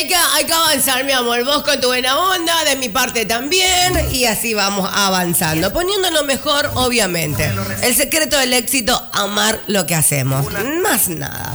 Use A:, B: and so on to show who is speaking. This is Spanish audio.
A: hay que avanzar, mi amor. Vos con tu buena onda, de mi parte también. Y así vamos avanzando. Poniéndolo mejor, obviamente. El secreto del éxito, amar lo que hacemos. Más nada.